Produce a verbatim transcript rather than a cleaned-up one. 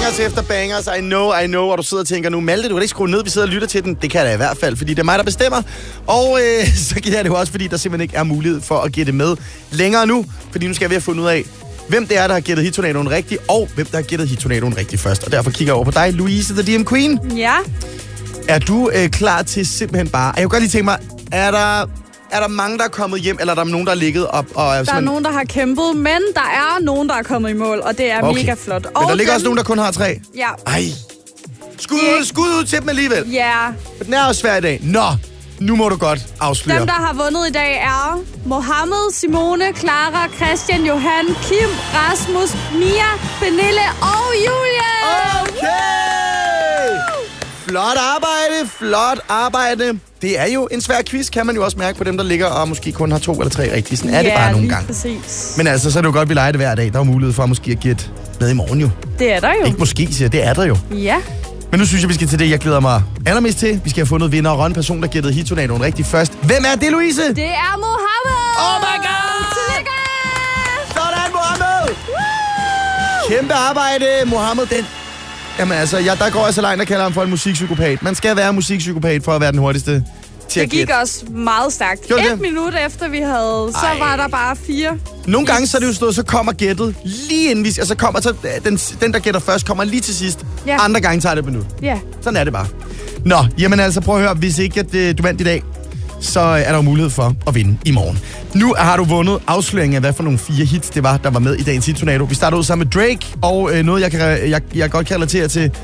bangers efter bangers. I know, I know. Og du sidder og tænker nu, Malte, du kan ikke skrue ned, vi sidder og lytter til den. Det kan jeg da i hvert fald, fordi det er mig, der bestemmer. Og øh, så giver jeg det jo også, fordi der simpelthen ikke er mulighed for at gætte med længere nu. Fordi nu skal jeg ved at finde ud af, hvem det er, der har gættet Hit-tornadoen rigtigt, og hvem der har gættet Hit-tornadoen rigtigt først. Og derfor kigger jeg over på dig, Louise, the D M Queen. Ja. Er du øh, klar til simpelthen bare... Jeg kunne godt lige tænke mig, er der... Er der mange, der er kommet hjem, eller er der nogen, der er ligget op? Og er der er simpelthen... nogen, der har kæmpet, men der er nogen, der er kommet i mål, og det er okay. Mega flot. Men og der ligger dem... også nogen, der kun har tre? Ja. Ej. Skud ud, skud ud til dem alligevel. Ja. Men den er også svær i dag. Nå, nu må du godt afsløre. Dem, der har vundet i dag, er Mohammed, Simone, Clara, Christian, Johan, Kim, Rasmus, Mia, Pernille og Julie. Okay! Flot arbejde, flot arbejde. Det er jo en svær quiz, kan man jo også mærke på dem, der ligger og måske kun har to eller tre rigtige. Sådan er ja, det bare nogle gange. Præcis. Men altså, så er det jo godt, vi leger det hver dag. Der er mulighed for at måske at gætte med i morgen jo. Det er der jo. Ikke måske, siger jeg. Det er der jo. Ja. Men nu synes jeg, vi skal til det, jeg glæder mig allermest til. Vi skal have fundet vinder og en person, der gættede Hit-tornadoen rigtig først. Hvem er det, Louise? Det er Mohammed! Oh my god! Tillykke! Sådan, Mohammed! Woo! Kæmpe arbejde, Mohammed. Den... Jamen altså, jeg, der går jeg så langt, der kalder ham for en musikpsykopat. Man skal være musikpsykopat for at være den hurtigste til det gik også meget stærkt. Gjorde Et det? minut efter vi havde, så Ej. var der bare fire. Nogle gange så er det jo stået, så kommer gættet lige inden vi... Og så kommer så den, den, der gætter først, kommer lige til sidst. Ja. Andre gange tager det et minut. Ja. Sådan er det bare. Nå, jamen altså, prøv at høre. Hvis ikke at, du vandt i dag, så er der jo mulighed for at vinde i morgen. Nu har du vundet afsløringen af, hvad for nogle fire hits det var, der var med i dagens Hit-tornado. Vi starter ud sammen med Drake, og øh, noget, jeg, kan, jeg, jeg godt kan relatere til,